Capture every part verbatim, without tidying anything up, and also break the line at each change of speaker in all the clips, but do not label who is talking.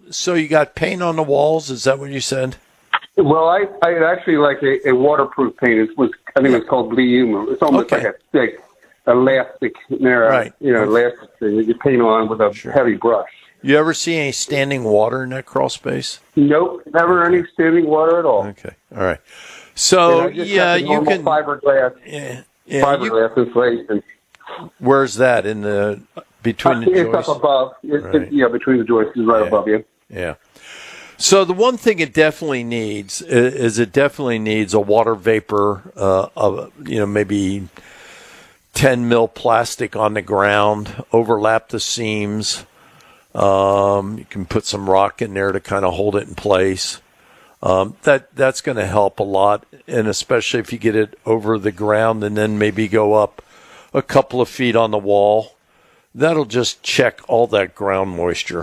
so you got paint on the walls? Is that what you said?
Well, I I actually like a, a waterproof paint. It was I think it's called Blue Humo. It's almost
Okay.
like a thick elastic, narrow,
Right.
you know, elastic thing that you paint on with a
Sure.
heavy brush.
You ever see any standing water in that crawl space?
Nope, never any standing water at all.
Okay, all right. So
And I just
yeah,
have the
you
normal
can.
fiberglass,
Yeah, yeah, you-
fiberglass insulation.
where's that in the between the
It's
joists?
up above. It's,
Right.
it's, yeah, between the joists is right
Yeah.
above you.
Yeah. So the one thing it definitely needs is, is it definitely needs a water vapor uh, of you know maybe ten mil plastic on the ground, overlap the seams. Um, you can put some rock in there to kind of hold it in place. Um, that that's going to help a lot, and especially if you get it over the ground and then maybe go up a couple of feet on the wall, that'll just check all that ground moisture.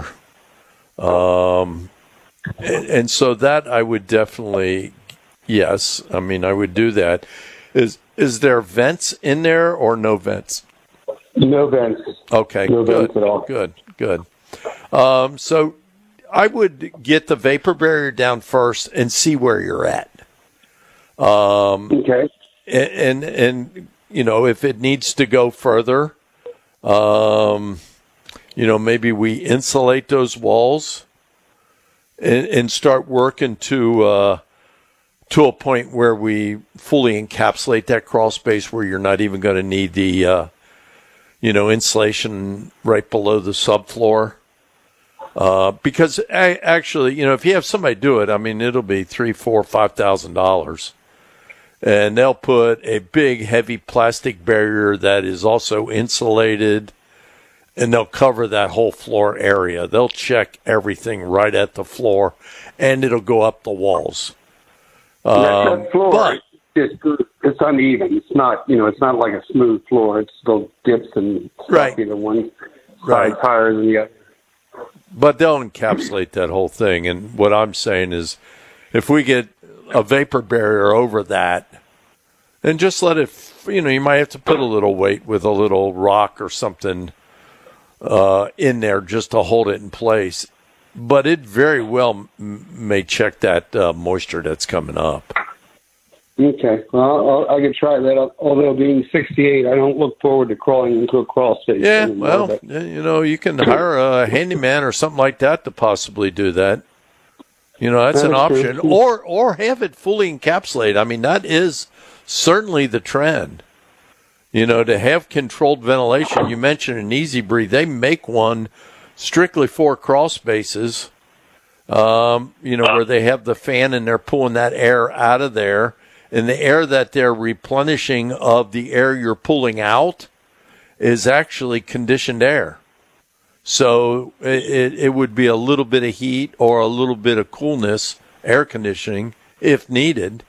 Um, and, and so that I would definitely, yes, I mean I would do that. Is is there vents in there or no vents?
No vents.
Okay,
No
good,
vents at all.
good, good. Um, so I would get the vapor barrier down first and see where you're at. Um,
Okay.
and, and, and, you know, if it needs to go further, um, you know, maybe we insulate those walls and, and start working to, uh, to a point where we fully encapsulate that crawl space where you're not even going to need the, uh, you know, insulation right below the subfloor. Uh, because I, actually, you know, if you have somebody do it, I mean, it'll be three, four, five thousand dollars, and they'll put a big, heavy plastic barrier that is also insulated, and they'll cover that whole floor area. They'll check everything right at the floor, and it'll go up the walls.
That-
Um,
that floor,
but
it's, it's uneven. It's not, you know, it's not like a smooth floor. It's still dips and stuff,
Right.
you know, one
Right.
side tires and the other.
But they'll encapsulate that whole thing. And what I'm saying is, if we get a vapor barrier over that, and just let it, you know, you might have to put a little weight with a little rock or something uh, in there just to hold it in place. But it very well m- may check that uh, moisture that's coming up.
Okay. Well, I'll, I could try that. Although being sixty-eight, I don't look forward to crawling into a crawl space.
Yeah,
anymore,
well,
but-
you know, you can hire a handyman or something like that to possibly do that. You know, that's an
That's true.
option. Or or have it fully encapsulated. I mean, that is certainly the trend. You know, to have controlled ventilation. You mentioned an Easy Breathe. They make one strictly for crawl spaces, um, you know, where they have the fan and they're pulling that air out of there. And the air that they're replenishing of the air you're pulling out is actually conditioned air. So it, it would be a little bit of heat or a little bit of coolness, air conditioning, if needed.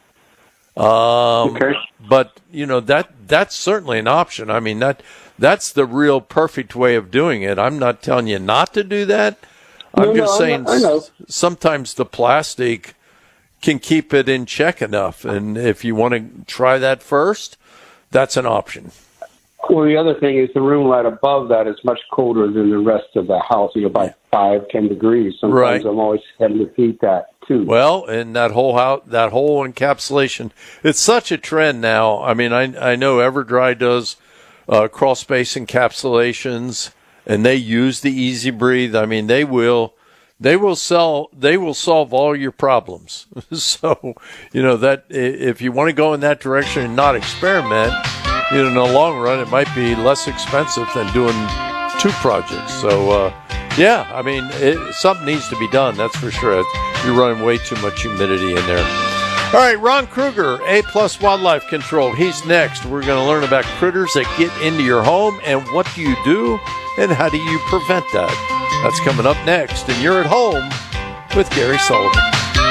Um,
Okay.
But, you know, that that's certainly an option. I mean, that that's the real perfect way of doing it. I'm not telling you not to do that. I'm
No,
just
no,
saying
I know.
s- sometimes the plastic can keep it in check enough. And if you want to try that first, that's an option.
Well, the other thing is the room right above that is much colder than the rest of the house, you know, by five, ten degrees. Sometimes
Right.
I'm always having to heat that too.
Well, and that whole house, that whole encapsulation, it's such a trend now. I mean, I I know EverDry does uh, crawl space encapsulations, and they use the Easy Breathe. I mean, they will they will sell they will solve all your problems. So, you know, that i- if you want to go in that direction and not experiment, you know, in the long run, it might be less expensive than doing two projects. So, uh, yeah, I mean, it, something needs to be done. That's for sure. You're running way too much humidity in there. All right, Ron Kruger, A Plus Wildlife Control. He's next. We're going to learn about critters that get into your home and what do you do and how do you prevent that. That's coming up next. And you're at home with Gary Sullivan.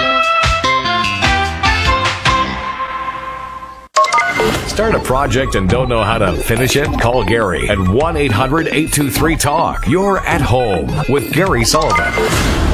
Start a project and don't know how to finish it? Call Gary at one eight hundred eight two three talk. You're at home with Gary Sullivan.